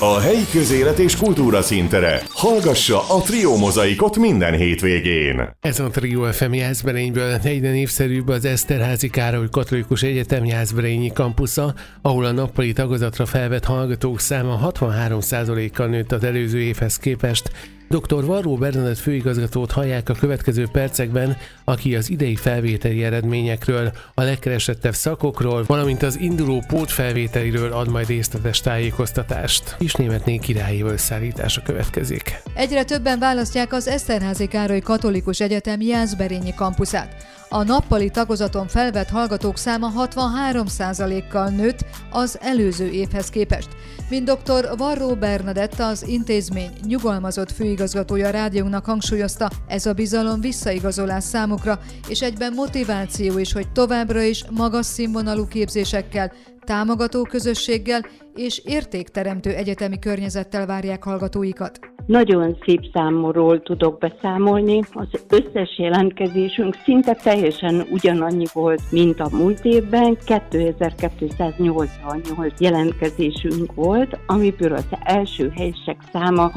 A helyi közélet és kultúra színtere. Hallgassa a Trio Mozaikot minden hétvégén. Ez a Trio FM Jászberényből egyre népszerűbb az Eszterházy Károly Katolikus Egyetem jászberényi kampusza, ahol a nappali tagozatra felvett hallgatók száma 63%-kal nőtt az előző évhez képest. Dr. Varró Bernadett főigazgatót hallják a következő percekben, aki az idei felvételi eredményekről, a legkeresettebb szakokról, valamint az induló pótfelvételiről ad majd részletes tájékoztatást. Kisnémetné királyi összeállítása következik. Egyre többen választják az Eszterházy Károly Katolikus Egyetem jászberényi kampuszát. A nappali tagozaton felvett hallgatók száma 63%-kal nőtt az előző évhez képest. Mint dr. Varró Bernadett, az intézmény nyugalmazott főigazgatója a rádiónak hangsúlyozta, ez a bizalom visszaigazolás számukra, és egyben motiváció is, hogy továbbra is magas színvonalú képzésekkel, támogató közösséggel és értékteremtő egyetemi környezettel várják hallgatóikat. Nagyon szép számról tudok beszámolni. Az összes jelentkezésünk szinte teljesen ugyanannyi volt, mint a múlt évben. 2288 jelentkezésünk volt, amiből az első helyesek száma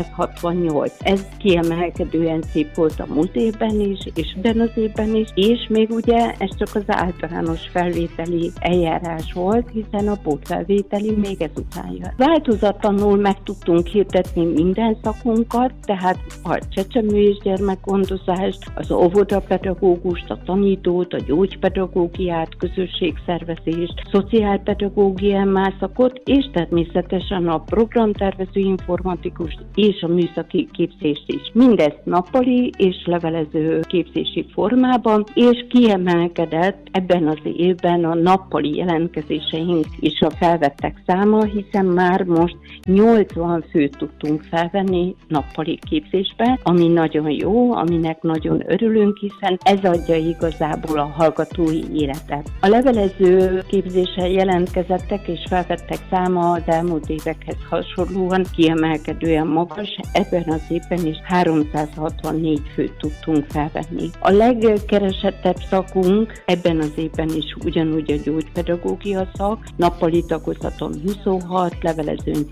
668. Ez kiemelkedően szép volt a múlt évben is, és ebben az évben is, és még ugye ez csak az általános felvételi eljárás volt, hiszen a pótfelvételi még ezután jött. Változatlanul meg tudtunk hirdetni minden szakunkat, tehát a csecsemő és gyermekgondozást, az óvodapedagógust, a tanítót, a gyógypedagógiát, közösségszervezést, szociálpedagógia szakot, és természetesen a programtervező informatikust és a műszaki képzést is. Mindezt nappali és levelező képzési formában, és kiemelkedett ebben az évben a nappali jelentkezéseink és a felvettek száma, hiszen már most 80 főt tudtunk felvenni nappali képzésbe, ami nagyon jó, aminek nagyon örülünk, hiszen ez adja igazából a hallgatói életet. A levelező képzéssel jelentkezettek és felvettek száma az elmúlt évekhez hasonlóan kiemelkedően magas, ebben az évben is 364 főt tudtunk felvenni. A legkeresettebb szakunk ebben az évben is ugyanúgy a gyógypedagógia szak, nappali tagozaton 26, levelezőn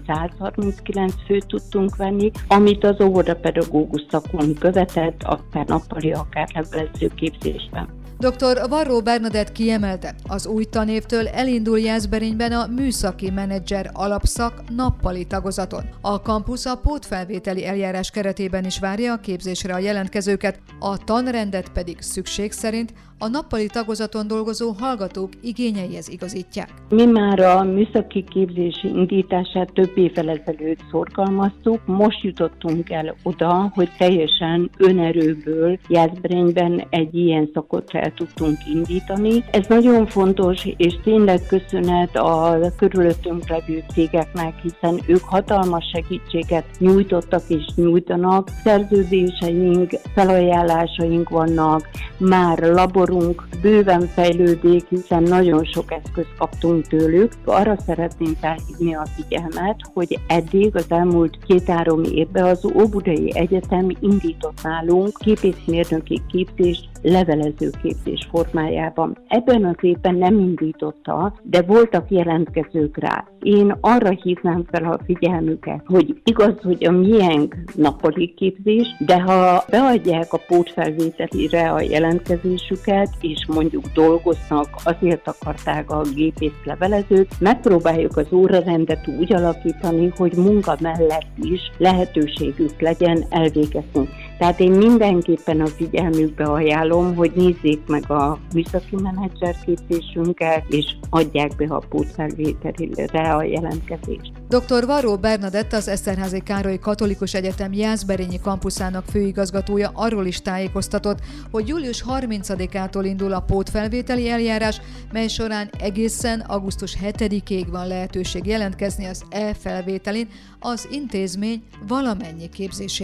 139 főt tudtunk venni, amit az óvodapedagógus szakon követett, akár nappali, akár levelező képzésben. Dr. Varró Bernadett kiemelte, az új tanévtől elindul Jászberényben a műszaki menedzser alapszak nappali tagozaton. A kampusz a pótfelvételi eljárás keretében is várja a képzésre a jelentkezőket, a tanrendet pedig szükség szerint a nappali tagozaton dolgozó hallgatók igényeihez igazítják. Mi már a műszaki képzési indítását több évvel ezelőtt szorgalmaztuk, most jutottunk el oda, hogy teljesen önerőből Jászberényben egy ilyen szakot el tudtunk indítani. Ez nagyon fontos, és tényleg köszönet a körülöttünk levő cégeknek, hiszen ők hatalmas segítséget nyújtottak és nyújtanak. Szerződéseink, felajánlásaink vannak, már laborunk bőven fejlődik, hiszen nagyon sok eszközt kaptunk tőlük. Arra szeretném felhívni a figyelmet, hogy eddig az elmúlt 2-3 évben az Óbudai Egyetem indított nálunk képészmérnöki képzést levelező képzés formájában. Ebben az évben nem indította, de voltak jelentkezők rá. Én arra hívnám fel a figyelmüket, hogy igaz, hogy a miénk nappali képzés, de ha beadják a pótfelvételire a jelentkezésüket, és mondjuk dolgoznak, azért akarták a gépész levelezőt, megpróbáljuk az órarendet úgy alakítani, hogy munka mellett is lehetőségük legyen elvégezni. Tehát én mindenképpen a figyelmükbe ajánlom, hogy nézzék meg a műszaki menedzser képzésünket, és adják be a pótfelvételire a jelentkezést. Dr. Varró Bernadett, az Eszterházy Károly Katolikus Egyetem jászberényi kampuszának főigazgatója arról is tájékoztatott, hogy július 30-ától indul a pótfelvételi eljárás, mely során egészen augusztus 7-ig van lehetőség jelentkezni az e-felvételin az intézmény valamennyi képzésére.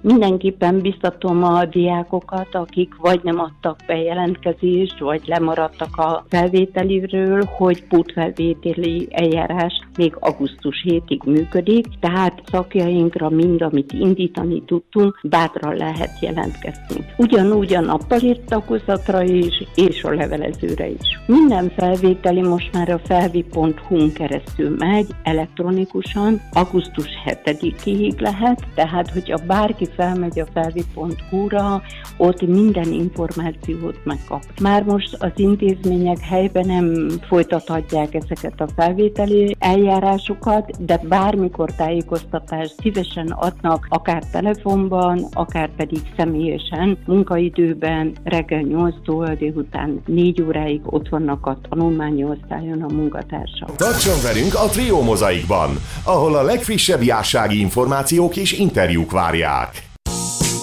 Mindenképpen biztatom a diákokat, akik vagy nem adtak be jelentkezést, vagy lemaradtak a felvételiről, hogy pótfelvételi eljárás még augusztus 7-ig működik, tehát szakjainkra mind, amit indítani tudtunk, bátran lehet jelentkezni. Ugyanúgy a nappali tagozatra is, és a levelezőre is. Minden felvételi most már a felvi.hu-n keresztül megy, elektronikusan, augusztus 7-ig lehet, tehát hogyha bárki felmegy a felvi.hu-ra, ott minden információt megkap. Már most az intézmények helyben nem folytathatják ezeket a felvételi eljárásokat, de bármikor tájékoztatást szívesen adnak, akár telefonban, akár pedig személyesen, munkaidőben, reggel 8-tól délután 4 óráig ott vannak a tanulmányi osztályon a munkatársak. Tartson velünk a Trio Mozaikban, ahol a legfrissebb jársági információk és interjúk várják.